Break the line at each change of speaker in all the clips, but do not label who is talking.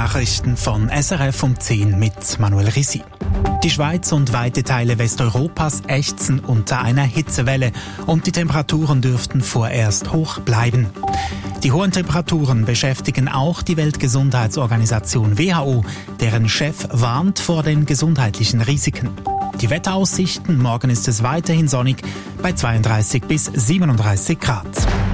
Nachrichten von SRF um 10 mit Manuel Risi. Die Schweiz und weite Teile Westeuropas ächzen unter einer Hitzewelle und die Temperaturen dürften vorerst hoch bleiben. Die hohen Temperaturen beschäftigen auch die Weltgesundheitsorganisation WHO, deren Chef warnt vor den gesundheitlichen Risiken. Die Wetteraussichten: morgen ist es weiterhin sonnig bei 32 bis 37 Grad.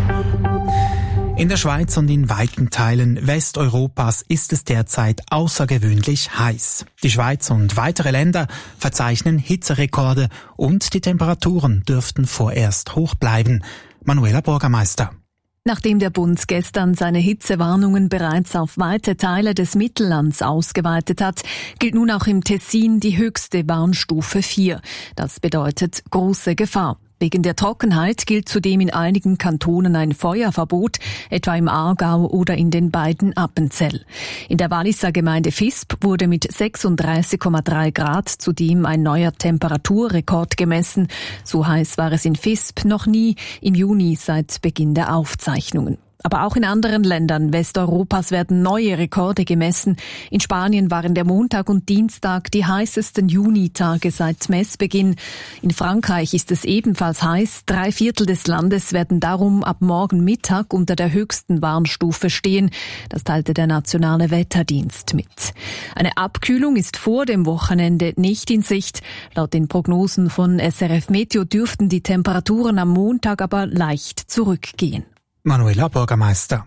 In der Schweiz und in weiten Teilen Westeuropas ist es derzeit außergewöhnlich heiß. Die Schweiz und weitere Länder verzeichnen Hitzerekorde und die Temperaturen dürften vorerst hoch bleiben. Manuela Bürgermeister.
Nachdem der Bund gestern seine Hitzewarnungen bereits auf weite Teile des Mittellands ausgeweitet hat, gilt nun auch im Tessin die höchste Warnstufe 4. Das bedeutet große Gefahr. Wegen der Trockenheit gilt zudem in einigen Kantonen ein Feuerverbot, etwa im Aargau oder in den beiden Appenzell. In der Walliser Gemeinde Visp wurde mit 36,3 Grad zudem ein neuer Temperaturrekord gemessen. So heiß war es in Visp noch nie im Juni seit Beginn der Aufzeichnungen. Aber auch in anderen Ländern Westeuropas werden neue Rekorde gemessen. In Spanien waren der Montag und Dienstag die heißesten Junitage seit Messbeginn. In Frankreich ist es ebenfalls heiß. 3/4 des Landes werden darum ab morgen Mittag unter der höchsten Warnstufe stehen. Das teilte der Nationale Wetterdienst mit. Eine Abkühlung ist vor dem Wochenende nicht in Sicht. Laut den Prognosen von SRF Meteo dürften die Temperaturen am Montag aber leicht zurückgehen.
Manuela Bürgermeister.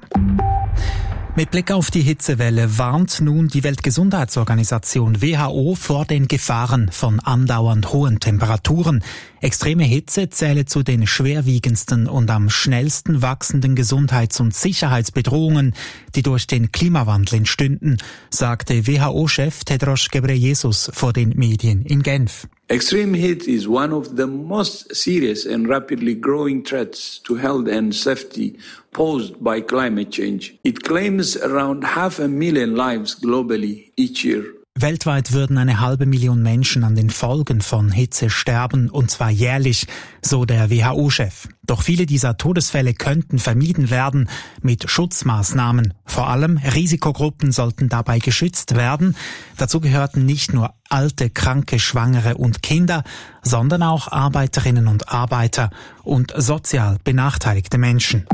Mit Blick auf die Hitzewelle warnt nun die Weltgesundheitsorganisation WHO vor den Gefahren von andauernd hohen Temperaturen. Extreme Hitze zähle zu den schwerwiegendsten und am schnellsten wachsenden Gesundheits- und Sicherheitsbedrohungen, die durch den Klimawandel entstünden, sagte WHO-Chef Tedros Ghebreyesus vor den Medien in Genf.
Extreme heat is one of the most serious and rapidly growing threats to health and safety posed by climate change. It claims around 500,000 lives globally each year.
Weltweit würden 500,000 Menschen an den Folgen von Hitze sterben, und zwar jährlich, so der WHO-Chef. Doch viele dieser Todesfälle könnten vermieden werden mit Schutzmaßnahmen. Vor allem Risikogruppen sollten dabei geschützt werden. Dazu gehörten nicht nur alte, kranke, Schwangere und Kinder, sondern auch Arbeiterinnen und Arbeiter und sozial benachteiligte Menschen.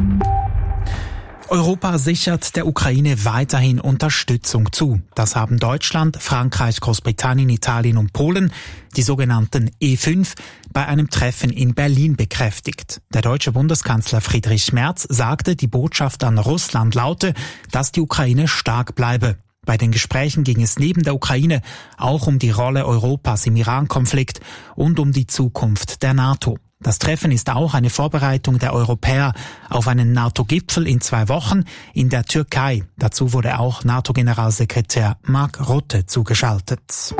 Europa sichert der Ukraine weiterhin Unterstützung zu. Das haben Deutschland, Frankreich, Großbritannien, Italien und Polen, die sogenannten E5, bei einem Treffen in Berlin bekräftigt. Der deutsche Bundeskanzler Friedrich Merz sagte, die Botschaft an Russland laute, dass die Ukraine stark bleibe. Bei den Gesprächen ging es neben der Ukraine auch um die Rolle Europas im Iran-Konflikt und um die Zukunft der NATO. Das Treffen ist auch eine Vorbereitung der Europäer auf einen NATO-Gipfel in 2 Wochen in der Türkei. Dazu wurde auch NATO-Generalsekretär Mark Rutte zugeschaltet.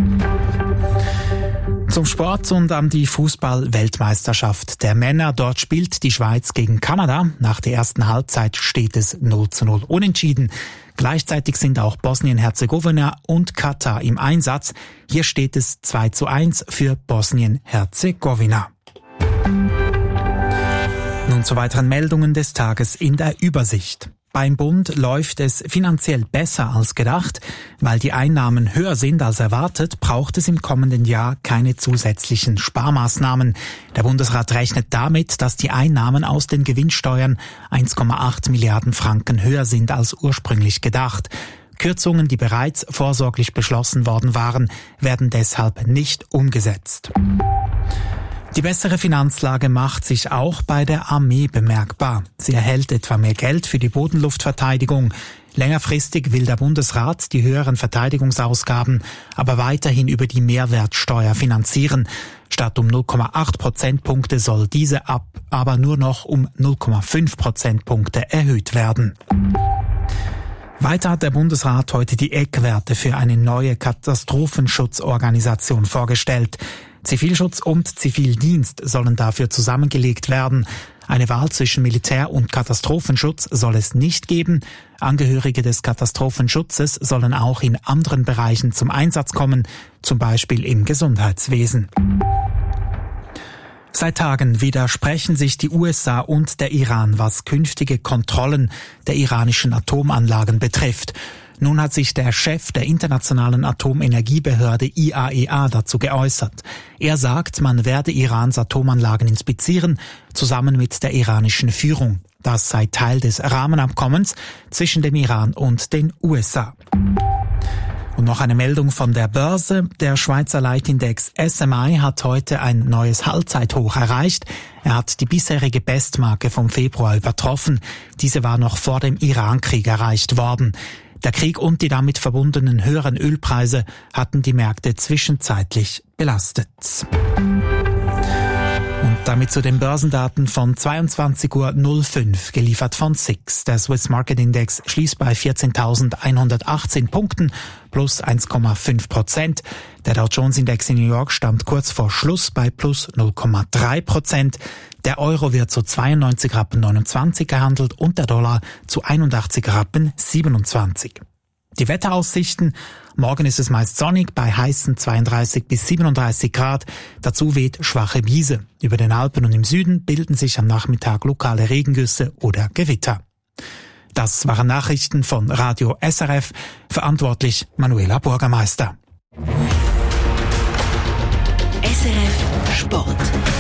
Zum Sport und an die Fußball-Weltmeisterschaft der Männer. Dort spielt die Schweiz gegen Kanada. Nach der ersten Halbzeit steht es 0:0 unentschieden. Gleichzeitig sind auch Bosnien-Herzegowina und Katar im Einsatz. Hier steht es 2:1 für Bosnien-Herzegowina. Nun zu weiteren Meldungen des Tages in der Übersicht. Beim Bund läuft es finanziell besser als gedacht. Weil die Einnahmen höher sind als erwartet, braucht es im kommenden Jahr keine zusätzlichen Sparmaßnahmen. Der Bundesrat rechnet damit, dass die Einnahmen aus den Gewinnsteuern 1,8 Milliarden Franken höher sind als ursprünglich gedacht. Kürzungen, die bereits vorsorglich beschlossen worden waren, werden deshalb nicht umgesetzt. Die bessere Finanzlage macht sich auch bei der Armee bemerkbar. Sie erhält etwa mehr Geld für die Bodenluftverteidigung. Längerfristig will der Bundesrat die höheren Verteidigungsausgaben aber weiterhin über die Mehrwertsteuer finanzieren. Statt um 0,8 Prozentpunkte soll diese aber nur noch um 0,5 Prozentpunkte erhöht werden. Weiter hat der Bundesrat heute die Eckwerte für eine neue Katastrophenschutzorganisation vorgestellt. Zivilschutz und Zivildienst sollen dafür zusammengelegt werden. Eine Wahl zwischen Militär- und Katastrophenschutz soll es nicht geben. Angehörige des Katastrophenschutzes sollen auch in anderen Bereichen zum Einsatz kommen, zum Beispiel im Gesundheitswesen. Seit Tagen widersprechen sich die USA und der Iran, was künftige Kontrollen der iranischen Atomanlagen betrifft. Nun hat sich der Chef der Internationalen Atomenergiebehörde IAEA dazu geäußert. Er sagt, man werde Irans Atomanlagen inspizieren, zusammen mit der iranischen Führung. Das sei Teil des Rahmenabkommens zwischen dem Iran und den USA. Und noch eine Meldung von der Börse. Der Schweizer Leitindex SMI hat heute ein neues Allzeithoch erreicht. Er hat die bisherige Bestmarke vom Februar übertroffen. Diese war noch vor dem Iran-Krieg erreicht worden. Der Krieg und die damit verbundenen höheren Ölpreise hatten die Märkte zwischenzeitlich belastet. Und damit zu den Börsendaten von 22:05 Uhr, geliefert von SIX. Der Swiss Market Index schließt bei 14.118 Punkten, plus 1,5%. Der Dow Jones Index in New York stand kurz vor Schluss bei plus 0,3%. Der Euro wird zu 92,29 Rappen gehandelt und der Dollar zu 81,27 Rappen. Die Wetteraussichten: Morgen ist es meist sonnig bei heißen 32 bis 37 Grad. Dazu weht schwache Brise. Über den Alpen und im Süden bilden sich am Nachmittag lokale Regengüsse oder Gewitter. Das waren Nachrichten von Radio SRF. Verantwortlich Manuela Bürgermeister.
SRF Sport.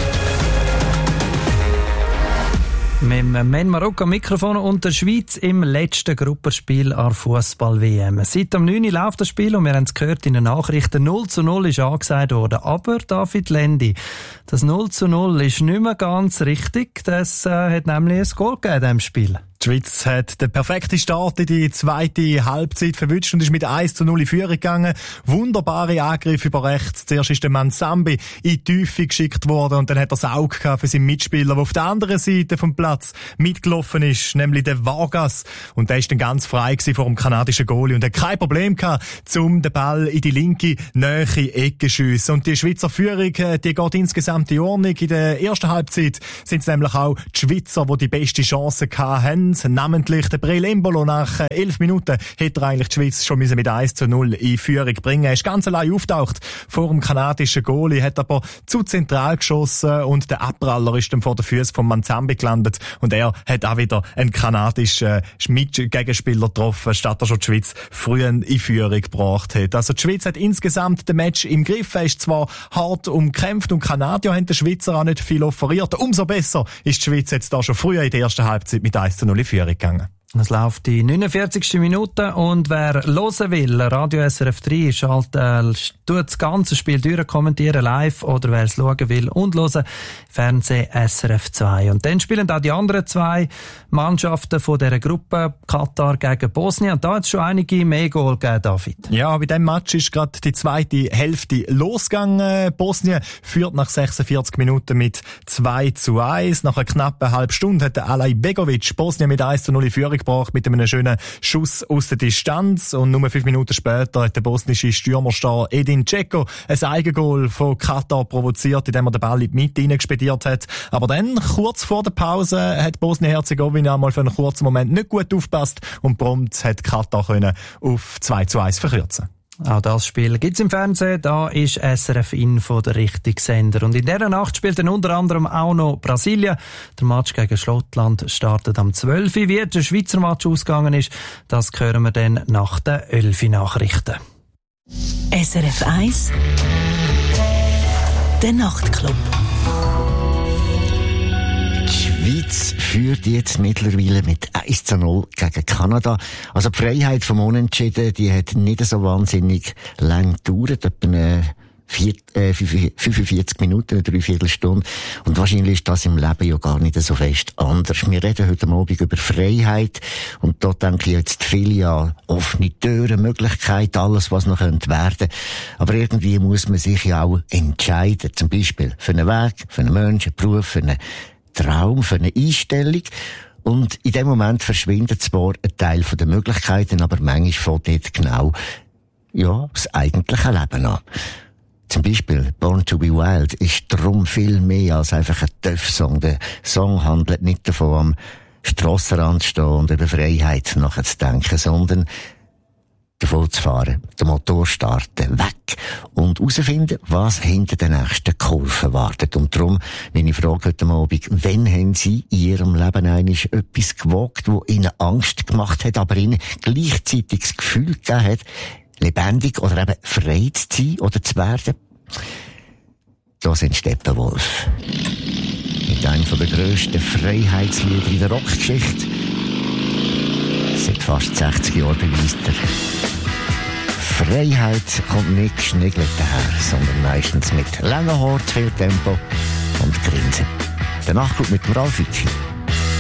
Mit dem Men Marokko am Mikrofon und der Schweiz im letzten Gruppenspiel an Fußball-WM. Seit am 9 Uhr läuft das Spiel und wir haben es gehört in den Nachrichten, 0:0 ist angesagt worden. Aber David Lendi, das 0:0 ist nicht mehr ganz richtig. Das hat nämlich ein Goal gegeben in diesem Spiel.
Die Schweiz hat den perfekten Start in die zweite Halbzeit verwünscht und ist mit 1:0 in Führung gegangen. Wunderbare Angriffe über rechts. Zuerst ist der Manzambi in die Tiefe geschickt worden und dann hat er das Auge gehabt für seinen Mitspieler, der auf der anderen Seite vom Platz mitgelaufen ist, nämlich der Vargas. Und der ist dann ganz frei gewesen vor dem kanadischen Goalie und hat kein Problem gehabt, um den Ball in die linke, nahe Ecke zu schiessen. Und die Schweizer Führung, die geht insgesamt in Ordnung. In der ersten Halbzeit sind es nämlich auch die Schweizer, die beste Chance gehabt haben. Namentlich der Breel Embolo. Nach 11 Minuten hätte er eigentlich die Schweiz schon mit 1:0 in Führung bringen. Er ist ganz allein auftaucht vor dem kanadischen Goalie, hat aber zu zentral geschossen und der Abpraller ist dann vor den Füßen von Manzambi gelandet und er hat auch wieder einen kanadischen Gegenspieler getroffen, statt er schon die Schweiz früh in Führung gebracht hat. Also die Schweiz hat insgesamt den Match im Griff. Er ist zwar hart umkämpft und Kanadier haben den Schweizer auch nicht viel offeriert. Umso besser ist die Schweiz jetzt da schon früher in der ersten Halbzeit mit 1:0 in Führung gegangen.
Es läuft die 49. Minute und wer hören will, Radio SRF 3, tut das ganze Spiel kommentieren live oder wer es schauen will und hören, Fernsehen SRF 2. Und dann spielen auch die anderen zwei Mannschaften von dieser Gruppe, Katar gegen Bosnien. Und da hat es schon einige mehr Goal gegeben, David.
Ja, bei diesem Match ist gerade die zweite Hälfte losgegangen. Bosnien führt nach 46 Minuten mit 2:1. Nach einer knappen halben Stunde hat der Alay Begovic Bosnien mit 1:0 in Führung gebracht mit einem schönen Schuss aus der Distanz. Und nur 5 Minuten später hat der bosnische Stürmerstar Edin Dzeko ein Eigengoal von Katar provoziert, indem er den Ball in die Mitte hineingespediert hat. Aber dann, kurz vor der Pause, hat Bosnien-Herzegowina mal für einen kurzen Moment nicht gut aufgepasst und prompt hat Katar können auf 2:1 verkürzen.
Auch das Spiel gibt's im Fernsehen. Da ist SRF Info der richtige Sender. Und in dieser Nacht spielt dann unter anderem auch noch Brasilien. Der Match gegen Schottland startet am 12 Uhr. Wie der Schweizer Match ausgegangen ist, das hören wir dann nach den 11 Nachrichten.
SRF 1 Der Nachtclub.
Die Schweiz führt jetzt mittlerweile mit 1:0 gegen Kanada. Also die Freiheit vom Unentschieden, die hat nicht so wahnsinnig lang gedauert, etwa 45 Minuten, eine Dreiviertelstunde. Und wahrscheinlich ist das im Leben ja gar nicht so fest anders. Wir reden heute Abend über Freiheit. Und dort denke ich jetzt viele an offene Türen, Möglichkeiten, alles, was noch werden könnte. Aber irgendwie muss man sich ja auch entscheiden. Zum Beispiel für einen Weg, für einen Menschen, einen Beruf, für einen Traum, für eine Einstellung. Und in dem Moment verschwindet zwar ein Teil der Möglichkeiten, aber manchmal fängt dort genau, das eigentliche Leben an. Zum Beispiel Born to be Wild ist darum viel mehr als einfach ein Töff-Song. Der Song handelt nicht davon, am Strassenrand zu stehen und über Freiheit nachzudenken, sondern davon zu fahren, den Motor starten, weg und herausfinden, was hinter der nächsten Kurve wartet. Und darum meine Frage heute Abend: Wann haben Sie in Ihrem Leben einmal etwas gewagt, das Ihnen Angst gemacht hat, aber Ihnen gleichzeitig das Gefühl gegeben hat, lebendig oder eben frei zu sein oder zu werden? Da sind Steppenwolf. Mit einem der grössten Freiheitslieder in der Rockgeschichte. Seit fast 60 Jahren beweist er: Freiheit kommt nicht geschniegelt daher, sondern meistens mit langen Haaren, viel Tempo und Grinsen. Der Nachklub mit dem Ralf Wicki.